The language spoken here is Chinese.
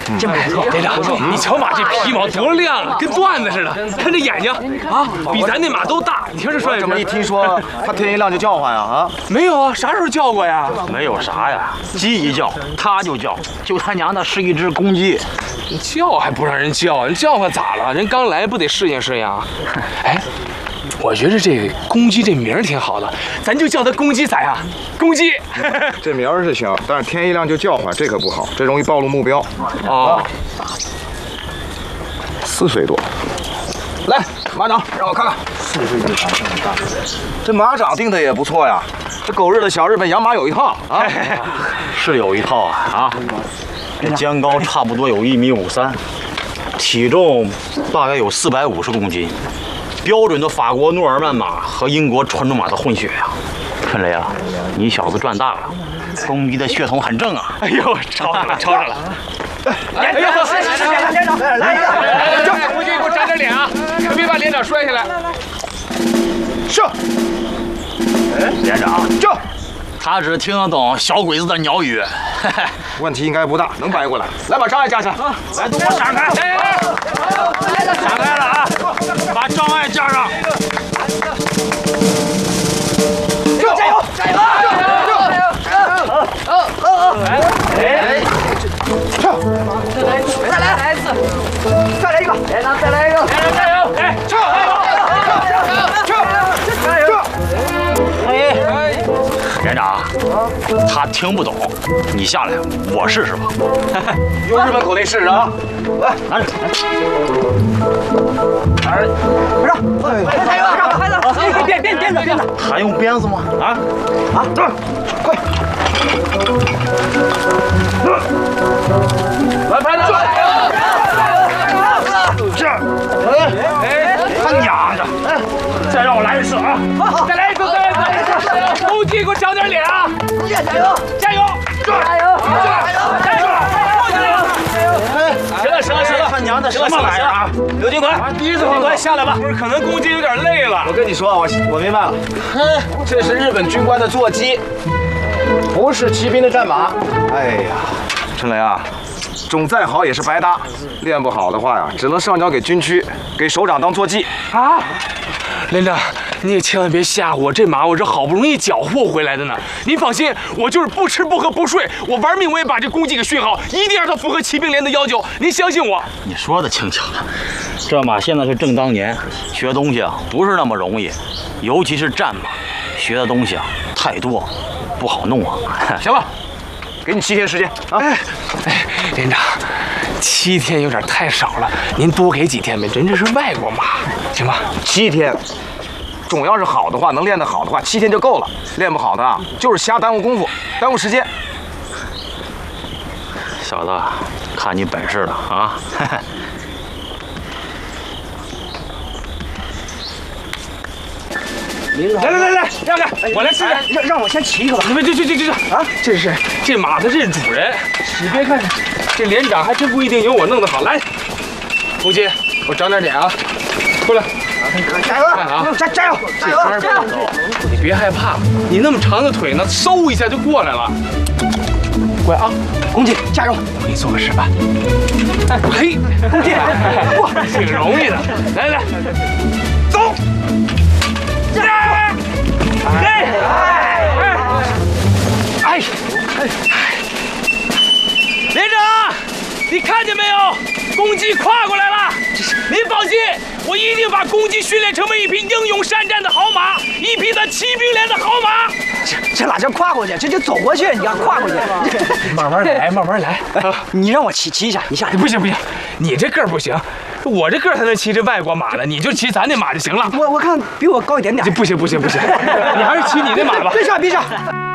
这马不错。 连长，你瞧马这皮毛多亮啊，跟缎子似的。看这眼睛啊，比咱那马都大。你听这说， 怎么一听说它天一亮就叫唤呀？啊， 没有啊，啥时候叫过呀？ 没有啥呀，鸡一叫它就叫，就他娘的是一只公鸡。 你叫还不让人叫，人叫唤咋了？人刚来不得适应适应啊？哎。我觉得这公鸡这名儿挺好的，咱就叫它公鸡咋样？公鸡， 这名儿是行，但是天一亮就叫唤，这可不好，这容易暴露目标。 哦 ，4岁多。来，马长，让我看看。4岁多，这马长定的也不错呀。这狗日的小日本养马有一套啊， 是有一套啊。这肩高差不多有1.53米，体重大概有450公斤。标准的法国诺尔曼马和英国传统马的混血呀！春雷啊，你小子赚大了，公鸡的血统很正啊！ 哎呦，抄上了，抄上了！哎呦， 连长，来一个！ 公鸡给我长点脸啊，可别把连长摔下来。 是。 连长， 这。 他只听得懂小鬼子的鸟语， 问题应该不大，能掰过来。来，把障碍架上。 来，都给我闪开！闪开了啊！把障碍架上。 加油！加油！哎！再来一个！连长，再来一个！ 连长加油！哎，撤！ 加油！ 连长，他听不懂，你下来，我试试吧。 用日本口令试试啊！来，拿着。不让，孩子，鞭子， 还用鞭子吗？ 对，快！ 来，拍子！ 是， 他娘的！再让我来一次啊！ 再来一次！公鸡，给我长点脸啊！ 加油！ 加油！行了！ 他娘的什么玩意儿啊！ 刘军官，第一次军官下来吧。不是，可能公鸡有点累了。 我跟你说，我明白了，这是日本军官的坐骑，不是骑兵的战马。哎呀，春雷啊，种再好也是白搭，练不好的话呀，只能上交给军区，给首长当坐骑啊。连长，你也千万别吓唬我，这马我是好不容易缴获回来的呢。您放心，我就是不吃不喝不睡，我玩命我也把这公鸡给训好，一定让它符合骑兵连的要求。您相信我。 你说的轻巧，这马现在是正当年，学东西啊不是那么容易，尤其是战马，学的东西啊太多，不好弄啊。 行了，给你7天时间啊！ 连长，7天有点太少了，您多给几天呗。人这是外国马，行吧 ？7天，种要是好的话，能练得好的话，7天就够了。练不好的啊，就是瞎耽误功夫，耽误时间。 小子，看你本事了啊！ 来，让开，我来试试。 让我先骑一个吧。 你们这啊，这马的这是主人，你别看这连长还真不一定有我弄得好。来，公鸡，我长点脸啊，过来。 加油！加油！ 你别害怕，你那么长的腿呢，嗖一下就过来了。乖啊， 公鸡，加油！ 我给你做个示范。嘿，公鸡，哇，挺容易的。来，走。连长，你看见没有？公鸡跨过来了。您放心，我一定把公鸡训练成为一匹英勇善战的好马，一匹咱骑兵连的好马。 这哪叫跨过去？这就走过去，你要跨过去。 慢慢来，慢慢来。 你让我骑一下，你下。 不行，你这个儿不行，我这个儿才能骑这外国马呢，你就骑咱那马就行了。 我看比我高一点点。 不行，你还是骑你那马吧。 别上。